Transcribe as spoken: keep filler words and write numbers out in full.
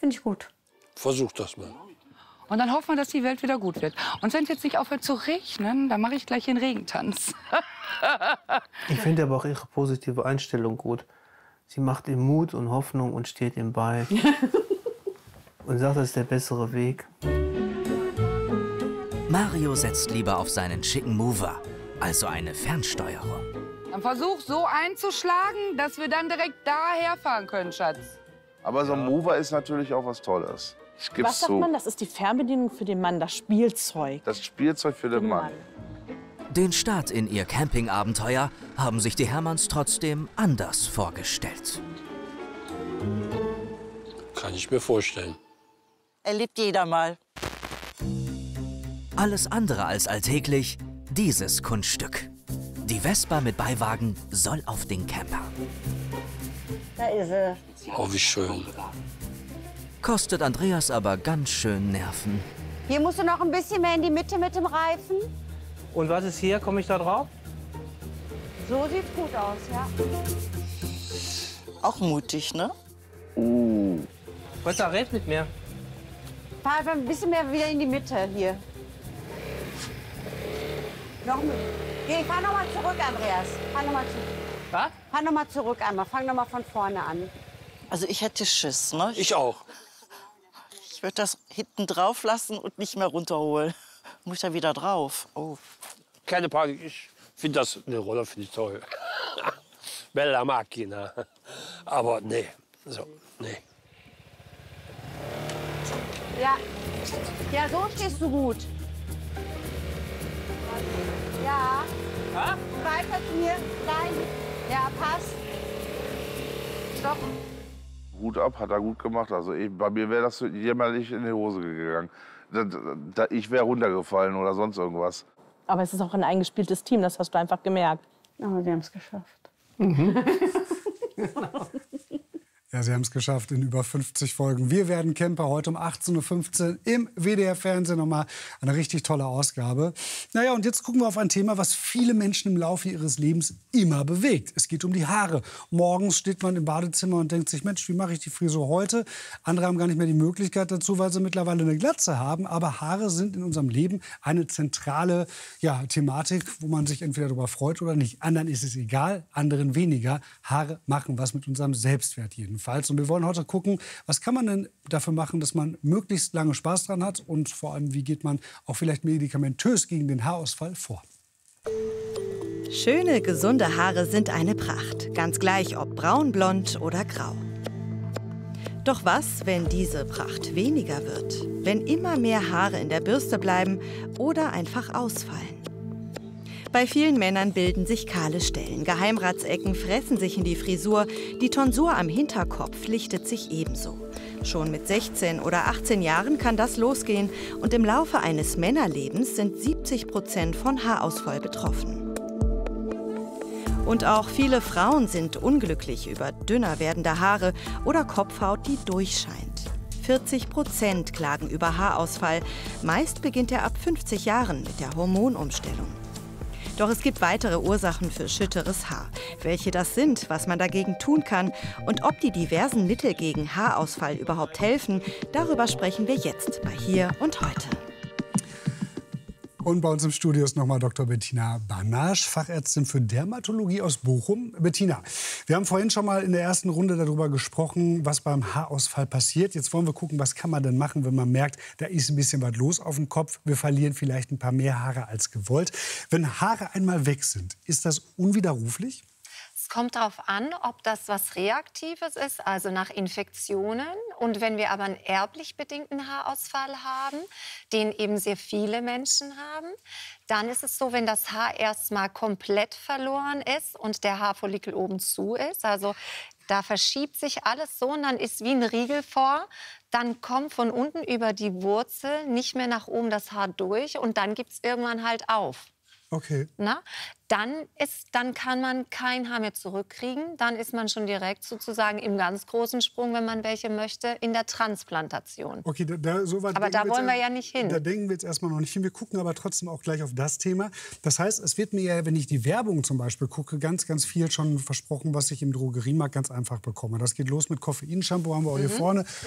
Finde ich gut. Versuch das mal. Und dann hoffen wir, dass die Welt wieder gut wird. Und wenn es jetzt nicht aufhört zu regnen, dann mache ich gleich den Regentanz. Ich finde aber auch ihre positive Einstellung gut. Sie macht ihm Mut und Hoffnung und steht ihm bei. Und sagt, das ist der bessere Weg. Mario setzt lieber auf seinen schicken Mover, also eine Fernsteuerung. Dann versuch so einzuschlagen, dass wir dann direkt daher fahren können, Schatz. Aber so ein Mover ist natürlich auch was Tolles. Ich gib's Was sagt zu. man? Das ist die Fernbedienung für den Mann, das Spielzeug. Das Spielzeug für den Mann. Den Start in ihr Campingabenteuer haben sich die Hermanns trotzdem anders vorgestellt. Kann ich mir vorstellen. Erlebt jeder mal. Alles andere als alltäglich, dieses Kunststück. Die Vespa mit Beiwagen soll auf den Camper. Da ist sie. Oh, wie schön. Kostet Andreas aber ganz schön Nerven. Hier musst du noch ein bisschen mehr in die Mitte mit dem Reifen. Und was ist hier? Komme ich da drauf? So sieht's gut aus, ja. Auch mutig, ne? Uh. Was da red mit mir? Fahr einfach ein bisschen mehr wieder in die Mitte hier. Noch mit. Geh, fahr noch mal zurück, Andreas. Fahr noch mal zurück. Was? Fahr noch mal zurück einmal. Fang noch mal von vorne an. Also ich hätte Schiss, ne? Ich auch. Ich würde das hinten drauf lassen und nicht mehr runterholen. Muss ich da wieder drauf? Oh. Keine Panik, ich finde das, eine Roller finde ich toll. Bella Macchina. Aber nee, so, nee. Ja. Ja, so stehst du gut. Ja. Ha? Weiter hier. Nein. Ja, passt. Stopp. Hut ab, hat er gut gemacht. Also ich, bei mir wäre das jämmerlich in die Hose gegangen. Da, da, ich wäre runtergefallen oder sonst irgendwas. Aber es ist auch ein eingespieltes Team, das hast du einfach gemerkt. Aber wir haben es geschafft. Mhm. Ja, Sie haben es geschafft in über fünfzig Folgen. Wir werden Camper heute um achtzehn Uhr fünfzehn im W D R-Fernsehen. Nochmal eine richtig tolle Ausgabe. Naja, und jetzt gucken wir auf ein Thema, was viele Menschen im Laufe ihres Lebens immer bewegt. Es geht um die Haare. Morgens steht man im Badezimmer und denkt sich, Mensch, wie mache ich die Frisur heute? Andere haben gar nicht mehr die Möglichkeit dazu, weil sie mittlerweile eine Glatze haben. Aber Haare sind in unserem Leben eine zentrale ja, Thematik, wo man sich entweder darüber freut oder nicht. Anderen ist es egal, anderen weniger. Haare machen was mit unserem Selbstwert jedenfalls. Und wir wollen heute gucken, was kann man denn dafür machen, dass man möglichst lange Spaß dran hat und vor allem, wie geht man auch vielleicht medikamentös gegen den Haarausfall vor. Schöne, gesunde Haare sind eine Pracht, ganz gleich ob braun, blond oder grau. Doch was, wenn diese Pracht weniger wird? Wenn immer mehr Haare in der Bürste bleiben oder einfach ausfallen? Bei vielen Männern bilden sich kahle Stellen. Geheimratsecken fressen sich in die Frisur. Die Tonsur am Hinterkopf lichtet sich ebenso. Schon mit sechzehn oder achtzehn Jahren kann das losgehen. Und im Laufe eines Männerlebens sind siebzig Prozent von Haarausfall betroffen. Und auch viele Frauen sind unglücklich über dünner werdende Haare oder Kopfhaut, die durchscheint. vierzig Prozent klagen über Haarausfall. Meist beginnt er ab fünfzig Jahren mit der Hormonumstellung. Doch es gibt weitere Ursachen für schütteres Haar. Welche das sind, was man dagegen tun kann und ob die diversen Mittel gegen Haarausfall überhaupt helfen, darüber sprechen wir jetzt bei Hier und Heute. Und bei uns im Studio ist nochmal Doktor Bettina Banasch, Fachärztin für Dermatologie aus Bochum. Bettina, wir haben vorhin schon mal in der ersten Runde darüber gesprochen, was beim Haarausfall passiert. Jetzt wollen wir gucken, was kann man denn machen, wenn man merkt, da ist ein bisschen was los auf dem Kopf. Wir verlieren vielleicht ein paar mehr Haare als gewollt. Wenn Haare einmal weg sind, ist das unwiderruflich? Es kommt darauf an, ob das was Reaktives ist, also nach Infektionen. Und wenn wir aber einen erblich bedingten Haarausfall haben, den eben sehr viele Menschen haben, dann ist es so, wenn das Haar erstmal komplett verloren ist und der Haarfollikel oben zu ist, also da verschiebt sich alles so und dann ist wie ein Riegel vor, dann kommt von unten über die Wurzel nicht mehr nach oben das Haar durch und dann gibt es irgendwann halt auf. Okay. Na? Dann, ist, dann kann man kein Haar mehr zurückkriegen. Dann ist man schon direkt sozusagen im ganz großen Sprung, wenn man welche möchte, in der Transplantation. Okay, da, da, so weit aber da wir wollen wir jetzt, ja nicht hin. Da denken wir jetzt erstmal noch nicht hin. Wir gucken aber trotzdem auch gleich auf das Thema. Das heißt, es wird mir ja, wenn ich die Werbung zum Beispiel gucke, ganz, ganz viel schon versprochen, was ich im Drogeriemarkt ganz einfach bekomme. Das geht los mit Koffeinshampoo, haben wir auch mhm. hier vorne.